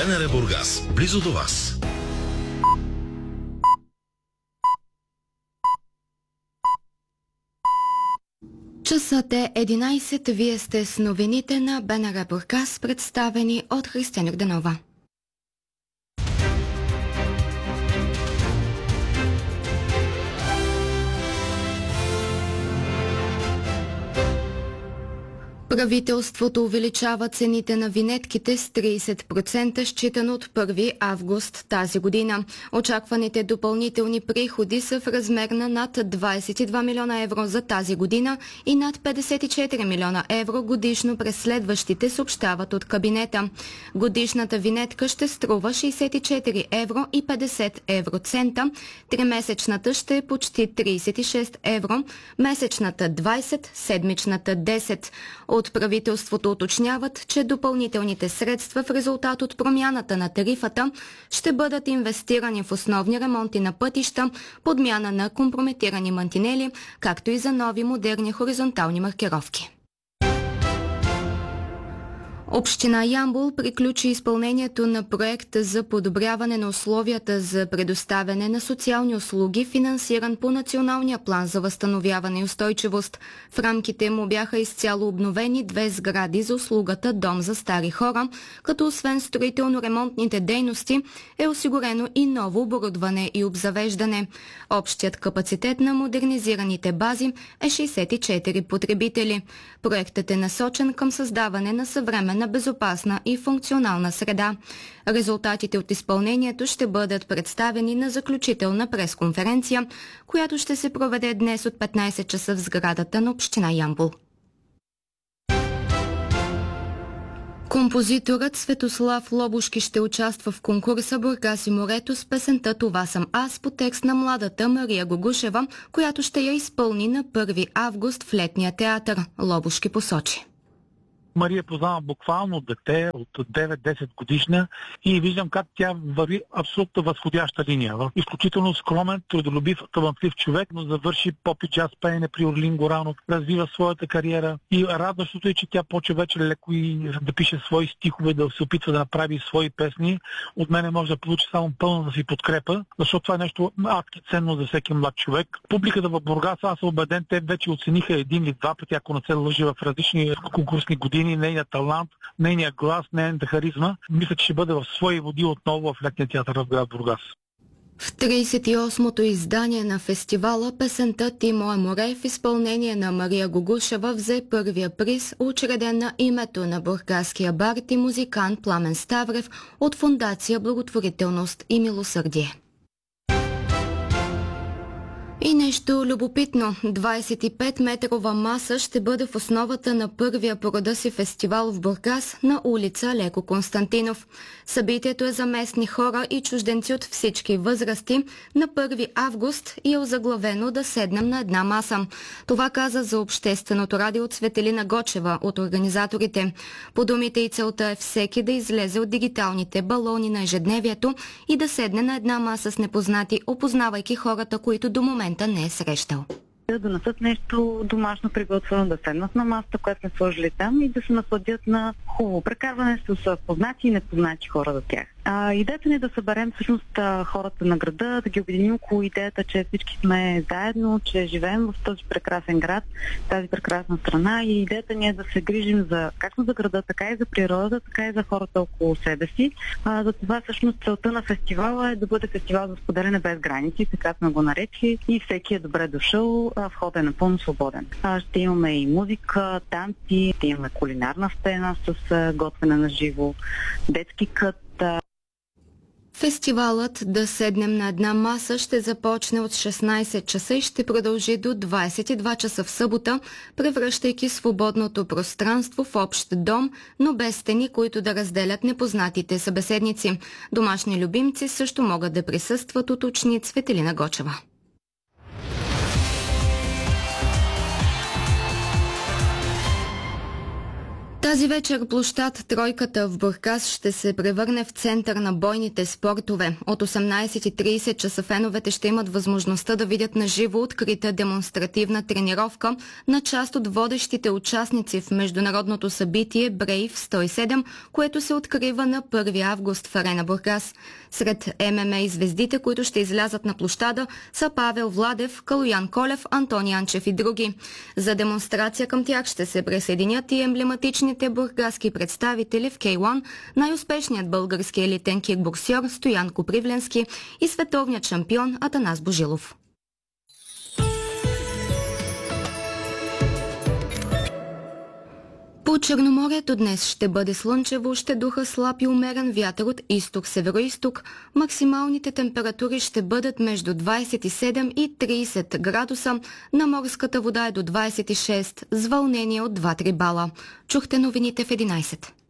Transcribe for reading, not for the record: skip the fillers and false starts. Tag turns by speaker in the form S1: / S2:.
S1: БНР Бургас, близо до вас.
S2: Часът е 11. Вие сте с новините на БНР Бургас, представени от Християна Йорданова. Правителството увеличава цените на винетките с 30%, считано от 1 август тази година. Очакваните допълнителни приходи са в размер на над 22 милиона евро за тази година и над 54 милиона евро годишно през следващите, съобщават от кабинета. Годишната винетка ще струва 64 евро и 50 евроцента, тримесечната ще е почти 36 евро, месечната 20, седмичната 10. От правителството уточняват, че допълнителните средства в резултат от промяната на тарифата ще бъдат инвестирани в основни ремонти на пътища, подмяна на компрометирани мантинели, както и за нови модерни хоризонтални маркировки. Община Ямбол приключи изпълнението на проекта за подобряване на условията за предоставяне на социални услуги, финансиран по Националния план за възстановяване и устойчивост. В рамките му бяха изцяло обновени 2 сгради за услугата Дом за стари хора, като освен строително-ремонтните дейности е осигурено и ново оборудване и обзавеждане. Общият капацитет на модернизираните бази е 64 потребители. Проектът е насочен към създаване на съвременна, безопасна и функционална среда. Резултатите от изпълнението ще бъдат представени на заключителна пресконференция, която ще се проведе днес от 15 часа в сградата на община Ямбол. Композиторът Светослав Лобушки ще участва в конкурса Бургас и морето с песента "Това съм аз" по текст на младата Мария Гогушева, която ще я изпълни на 1 август в Летния театър. Лобушки посочи:
S3: Мария познавам буквално дете от 9-10 годишна и виждам как тя върви абсолютно възходяща линия. Изключително скромен, трудолюбив, талантлив човек, но завърши поп и джаз пеене при Орлин Горанов, развива своята кариера и радващото е, че тя почва вече леко и да пише свои стихове, да се опитва да направи свои песни. От мене може да получи само пълна да си подкрепа, защото това е нещо адски ценно за всеки млад човек. Публиката в Бургас, аз съм убеден, те вече оцениха 1 или 2 пъти, ако не се лъжи, в различни конкурсни години, нейният талант, нейният глас, нейната харизма. Мисля, че ще бъде в свои води отново в Летния театър в град Бургас.
S2: В 38-то издание на фестивала песента "Ти мое море" в изпълнение на Мария Гогушева взе първия приз, учреден на името на бургаския бард и музикант Пламен Ставрев от Фондация Благотворителност и милосърдие. И нещо любопитно. 25-метрова маса ще бъде в основата на първия по рода си фестивал в Бургас на улица Леко Константинов. Събитието е за местни хора и чужденци от всички възрасти на 1 август и е озаглавено "Да седнем на една маса". Това каза за Общественото радио Цветелина Гочева от организаторите. По думите и целта е всеки да излезе от дигиталните балони на ежедневието и да седне на една маса с непознати, опознавайки хората, които до момента не е срещал.
S4: Да донесат нещо домашно приготвено, да седнат на масата, която сме сложили там и да се насладят на хубаво прекарване с познати и непознати хора за тях. Идеята ни е да съберем всъщност хората на града, да ги обединим около идеята, че всички сме заедно, че живеем в този прекрасен град, тази прекрасна страна, и идеята ни е да се грижим за както за града, така и за природата, така и за хората около себе си. Затова всъщност целта на фестивала е да бъде фестивал за споделяне без граници, така сме го наречили, и всеки е добре дошъл, входът е напълно свободен. Ще имаме и музика, танци, ще имаме кулинарна сцена с готвене на живо, детски кът.
S2: Фестивалът "Да седнем на една маса" ще започне от 16 часа и ще продължи до 22 часа в събота, превръщайки свободното пространство в общ дом, но без стени, които да разделят непознатите събеседници. Домашни любимци също могат да присъстват, уточни Цветелина Гочева. Тази вечер площад Тройката в Бургас ще се превърне в център на бойните спортове. От 18:30 часа феновете ще имат възможността да видят на живо открита демонстративна тренировка на част от водещите участници в международното събитие Brave 107, което се открива на 1 август в Арена Бургас. Сред ММА звездите, които ще излязат на площада, са Павел Владев, Калоян Колев, Антони Анчев и други. За демонстрация към тях ще се присъединят и емблематичните бургаски представители в K1, най-успешният български елитен кикбоксьор Стоян Копривленски и световният шампион Атанас Божилов. По Черноморието днес ще бъде слънчево, ще духа слаб и умерен вятър от изток-североизток. Максималните температури ще бъдат между 27 и 30 градуса. На морската вода е до 26, с вълнение от 2-3 бала. Чухте новините в 11.